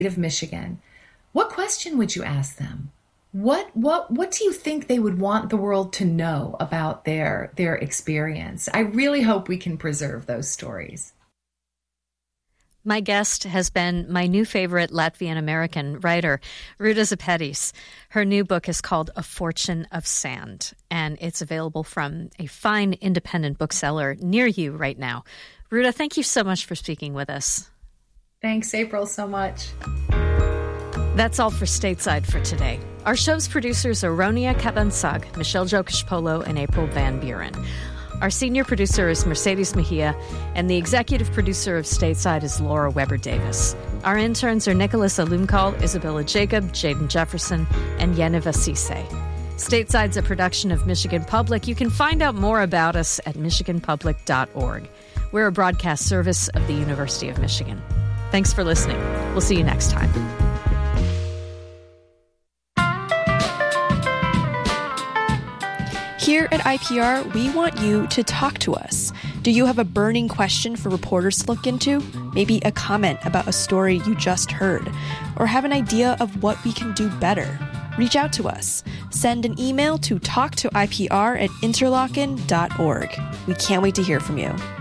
of Michigan, what question would you ask them? What do you think they would want the world to know about their experience? I really hope we can preserve those stories. My guest has been my new favorite Latvian-American writer, Ruta Sepetys. Her new book is called A Fortune of Sand, and it's available from a fine independent bookseller near you right now. Ruta, thank you so much for speaking with us. Thanks, April, so much. That's all for Stateside for today. Our show's producers are Ronia Kabansag, Michelle Jokic-Polo, and April Van Buren. Our senior producer is Mercedes Mejia, and the executive producer of Stateside is Laura Weber-Davis. Our interns are Nicholas Alumkal, Isabella Jacob, Jaden Jefferson, and Yeniva Cisse. Stateside's a production of Michigan Public. You can find out more about us at michiganpublic.org. We're a broadcast service of the University of Michigan. Thanks for listening. We'll see you next time. Here at IPR, we want you to talk to us. Do you have a burning question for reporters to look into? Maybe a comment about a story you just heard? Or have an idea of what we can do better? Reach out to us. Send an email to talktoipr@interlochen.org. We can't wait to hear from you.